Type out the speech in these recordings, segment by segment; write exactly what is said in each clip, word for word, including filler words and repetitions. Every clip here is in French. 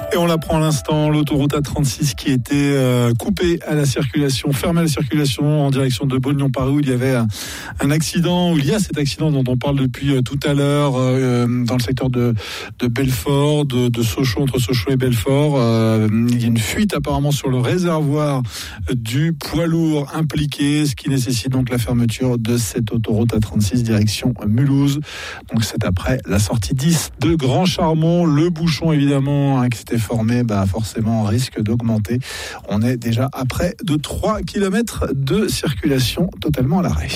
Et on l'apprend à l'instant, l'autoroute A trente-six qui était euh, coupée à la circulation, fermée à la circulation en direction de Beaune-Lyon-Paris, où il y avait un, un accident, où il y a cet accident dont on parle depuis euh, tout à l'heure, euh, dans le secteur de, de Belfort, de, de Sochaux, entre Sochaux et Belfort. Euh, il y a une fuite apparemment sur le réservoir du poids lourd impliqué, ce qui nécessite donc la fermeture de cette autoroute A trente-six direction Mulhouse. Donc c'est après la sortie dix de Grand Charmont. Le bouchon évidemment hein, qui s'était formé, bah forcément risque d'augmenter. On est déjà à près de trois kilomètres de circulation totalement à l'arrêt.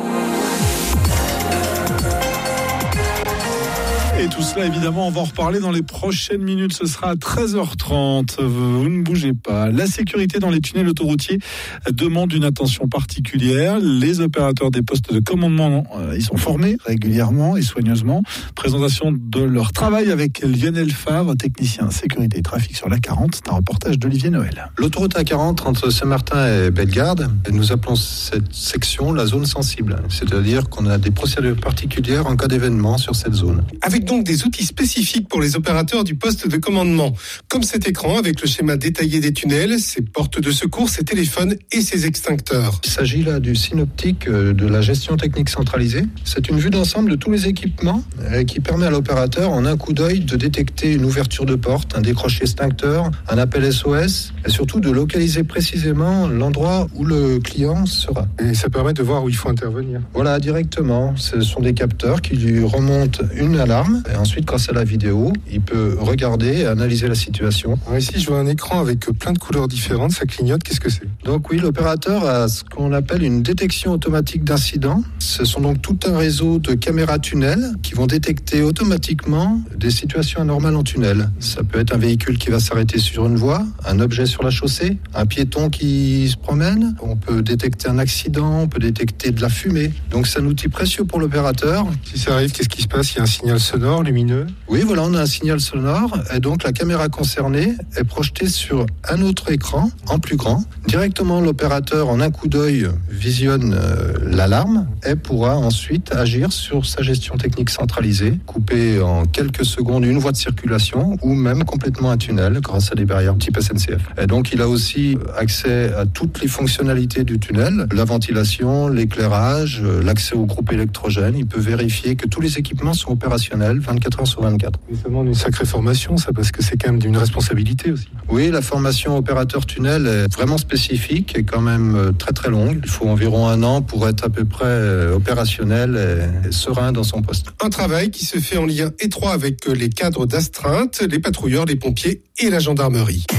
Et tout cela, évidemment, on va en reparler dans les prochaines minutes. Ce sera à treize heures trente. Vous ne bougez pas. La sécurité dans les tunnels autoroutiers demande une attention particulière. Les opérateurs des postes de commandement, euh, ils sont formés régulièrement et soigneusement. Présentation de leur travail avec Lionel Favre, technicien sécurité et trafic sur l'A quarante. C'est un reportage d'Olivier Noël. L'autoroute A quarante entre Saint-Martin et Bellegarde, nous appelons cette section la zone sensible. C'est-à-dire qu'on a des procédures particulières en cas d'événement sur cette zone. Avec donc des outils spécifiques pour les opérateurs du poste de commandement, comme cet écran avec le schéma détaillé des tunnels, ses portes de secours, ses téléphones et ses extincteurs. Il s'agit là du synoptique de la gestion technique centralisée. C'est une vue d'ensemble de tous les équipements qui permet à l'opérateur en un coup d'œil de détecter une ouverture de porte, un décroché extincteur, un appel S O S et surtout de localiser précisément l'endroit où le client sera. Et ça permet de voir où il faut intervenir. Voilà, directement. Ce sont des capteurs qui lui remontent une alarme. Et ensuite, grâce à la vidéo, il peut regarder et analyser la situation. Alors ici, je vois un écran avec plein de couleurs différentes. Ça clignote. Qu'est-ce que c'est ? Donc oui, l'opérateur a ce qu'on appelle une détection automatique d'incidents. Ce sont donc tout un réseau de caméras tunnels qui vont détecter automatiquement des situations anormales en tunnel. Ça peut être un véhicule qui va s'arrêter sur une voie, un objet sur la chaussée, un piéton qui se promène. On peut détecter un accident, on peut détecter de la fumée. Donc c'est un outil précieux pour l'opérateur. Si ça arrive, qu'est-ce qui se passe ? Il y a un signal sonore lumineux. Oui, voilà, on a un signal sonore et donc la caméra concernée est projetée sur un autre écran en plus grand. Directement, l'opérateur, en un coup d'œil, visionne euh, l'alarme et pourra ensuite agir sur sa gestion technique centralisée, couper en quelques secondes une voie de circulation ou même complètement un tunnel grâce à des barrières type S N C F. Et donc, il a aussi accès à toutes les fonctionnalités du tunnel, la ventilation, l'éclairage, l'accès au groupe électrogène. Il peut vérifier que tous les équipements sont opérationnels vingt-quatre heures sur vingt-quatre. Ça demande une sacrée formation, ça, parce que c'est quand même d'une responsabilité aussi. Oui, la formation opérateur tunnel est vraiment spécifique et quand même très très longue. Il faut environ un an pour être à peu près opérationnel et serein dans son poste. Un travail qui se fait en lien étroit avec les cadres d'astreinte, les patrouilleurs, les pompiers et la gendarmerie.